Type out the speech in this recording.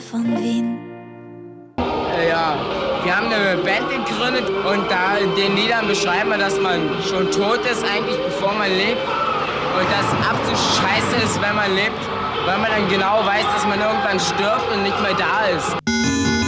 von Wien. Ja, wir haben eine Band gegründet und da in den Liedern beschreiben wir, dass man schon tot ist eigentlich, bevor man lebt. Und dass absolut scheiße ist, wenn man lebt, weil man dann genau weiß, dass man irgendwann stirbt und nicht mehr da ist.